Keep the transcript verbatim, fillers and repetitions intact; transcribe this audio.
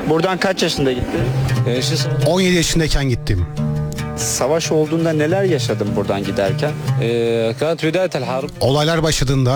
Buradan kaç yaşında gittin? on yedi yaşındayken gittim. Savaş olduğunda neler yaşadın buradan giderken? كانت بداية الحرب Olaylar başladığında